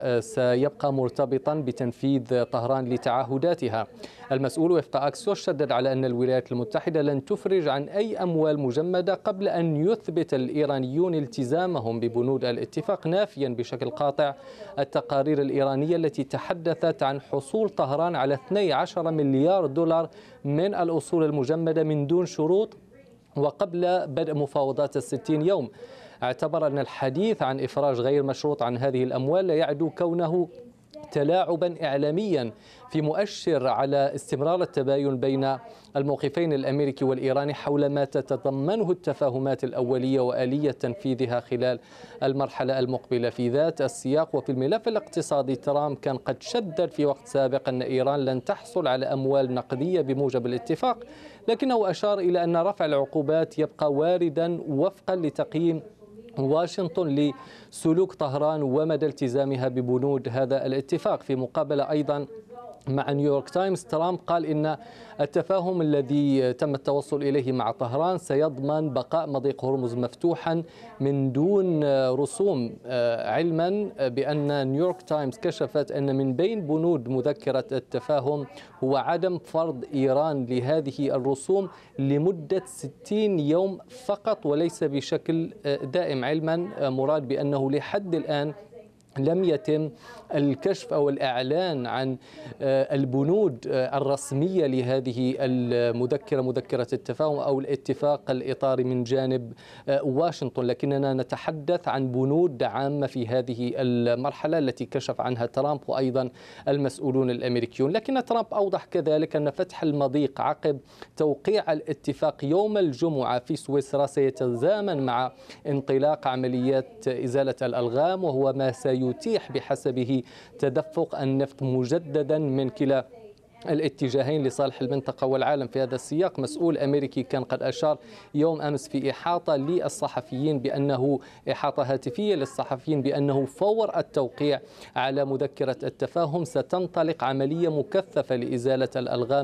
سيبقى مرتبطا بتنفيذ طهران لتعهداتها. المسؤول وفق أكسيوس شدد على أن الولايات المتحدة لن تفرج عن أي أموال مجمدة قبل أن يثبت الإيرانيون التزامهم ببنود الاتفاق، نافيا بشكل قاطع التقارير الإيرانية التي تحدثت عن حصول طهران على 12 مليار دولار من الأصول المجمدة من دون شروط وقبل بدء مفاوضات 60 يوم. اعتبر أن الحديث عن إفراج غير مشروط عن هذه الأموال لا يعدو كونه تلاعبا إعلاميا في مؤشر على استمرار التباين بين الموقفين الأمريكي والإيراني حول ما تتضمنه التفاهمات الأولية وآلية تنفيذها خلال المرحلة المقبلة. في ذات السياق وفي الملف الاقتصادي، ترامب كان قد شدد في وقت سابق أن إيران لن تحصل على أموال نقدية بموجب الاتفاق، لكنه أشار إلى أن رفع العقوبات يبقى واردا وفقا لتقييم واشنطن لسلوك طهران ومدى التزامها ببنود هذا الاتفاق. في مقابلة أيضا مع نيويورك تايمز، ترامب قال إن التفاهم الذي تم التوصل إليه مع طهران سيضمن بقاء مضيق هرمز مفتوحا من دون رسوم، علما بأن نيويورك تايمز كشفت أن من بين بنود مذكرة التفاهم هو عدم فرض إيران لهذه الرسوم لمدة 60 يوم فقط وليس بشكل دائم، علما مراد بأنه لحد الآن لم يتم الكشف أو الإعلان عن البنود الرسمية لهذه المذكرة، مذكرة التفاهم أو الاتفاق الإطاري من جانب واشنطن، لكننا نتحدث عن بنود عامة في هذه المرحلة التي كشف عنها ترامب وأيضا المسؤولون الأمريكيون. لكن ترامب أوضح كذلك أن فتح المضيق عقب توقيع الاتفاق يوم الجمعة في سويسرا سيتزامن مع انطلاق عمليات إزالة الألغام، وهو ما سيتيح بحسبه تدفق النفط مجددا من كلا الاتجاهين لصالح المنطقة والعالم. في هذا السياق، مسؤول أمريكي كان قد أشار يوم أمس في إحاطة للصحفيين بأنه إحاطة هاتفية للصحفيين بأنه فور التوقيع على مذكرة التفاهم ستنطلق عملية مكثفة لإزالة الألغام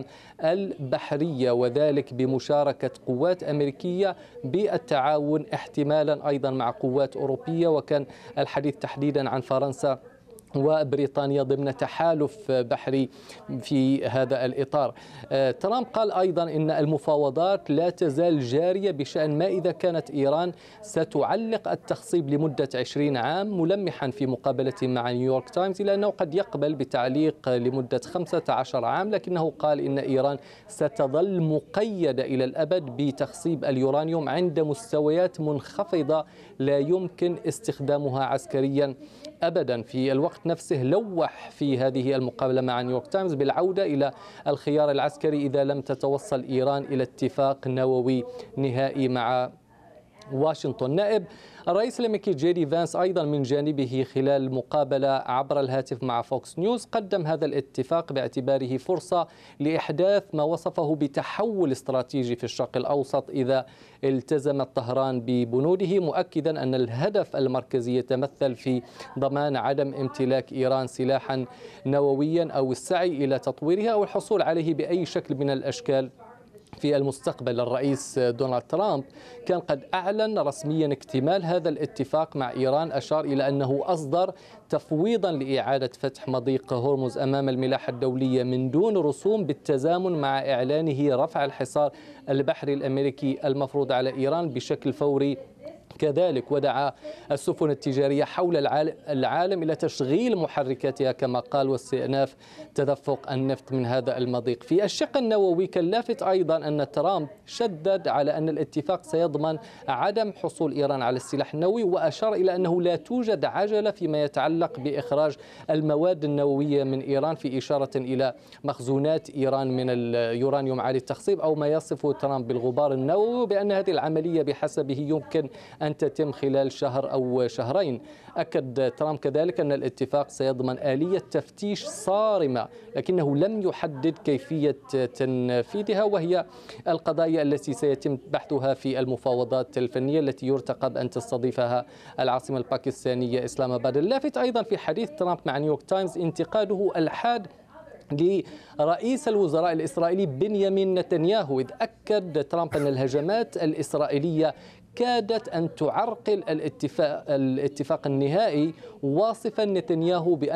البحرية، وذلك بمشاركة قوات أمريكية بالتعاون احتمالا أيضا مع قوات أوروبية، وكان الحديث تحديدا عن فرنسا وبريطانيا ضمن تحالف بحري في هذا الإطار. ترامب قال أيضا إن المفاوضات لا تزال جارية بشأن ما إذا كانت إيران ستعلق التخصيب لمدة 20 عام، ملمحا في مقابلته مع نيويورك تايمز إلى أنه قد يقبل بتعليق لمدة 15 عام، لكنه قال إن إيران ستظل مقيدة إلى الأبد بتخصيب اليورانيوم عند مستويات منخفضة لا يمكن استخدامها عسكريا أبدا. في الوقت نفسه لوح في هذه المقابلة مع نيويورك تايمز بالعودة إلى الخيار العسكري إذا لم تتوصل إيران إلى اتفاق نووي نهائي مع واشنطن. نائب الرئيس الأمريكي جيدي فانس أيضا من جانبه خلال مقابلة عبر الهاتف مع فوكس نيوز قدم هذا الاتفاق باعتباره فرصة لإحداث ما وصفه بتحول استراتيجي في الشرق الأوسط إذا التزمت طهران ببنوده، مؤكدا أن الهدف المركزي يتمثل في ضمان عدم امتلاك إيران سلاحا نوويا أو السعي إلى تطويرها أو الحصول عليه بأي شكل من الأشكال في المستقبل. الرئيس دونالد ترامب كان قد أعلن رسميا اكتمال هذا الاتفاق مع إيران، أشار إلى أنه أصدر تفويضا لإعادة فتح مضيق هرمز أمام الملاحة الدولية من دون رسوم بالتزامن مع إعلانه رفع الحصار البحري الأمريكي المفروض على إيران بشكل فوري. كذلك ودعا السفن التجارية حول العالم إلى تشغيل محركاتها كما قال واستئناف تدفق النفط من هذا المضيق. في الشق النووي كان لافت أيضا أن ترامب شدد على أن الاتفاق سيضمن عدم حصول إيران على السلاح النووي، وأشار إلى أنه لا توجد عجلة فيما يتعلق بإخراج المواد النووية من إيران، في إشارة إلى مخزونات إيران من اليورانيوم عالي التخصيب أو ما يصفه ترامب بالغبار النووي، بأن هذه العملية بحسبه يمكن أن تتم خلال شهر أو شهرين. أكد ترامب كذلك أن الاتفاق سيضمن آلية تفتيش صارمة، لكنه لم يحدد كيفية تنفيذها، وهي القضايا التي سيتم بحثها في المفاوضات الفنية التي يرتقب أن تستضيفها العاصمة الباكستانية إسلام آباد. اللافت أيضا في حديث ترامب مع نيويورك تايمز انتقاده الحاد لرئيس الوزراء الإسرائيلي بنيامين نتنياهو، إذ أكد ترامب أن الهجمات الإسرائيلية كادت أن تعرقل الاتفاق النهائي، واصفا نتنياهو بأن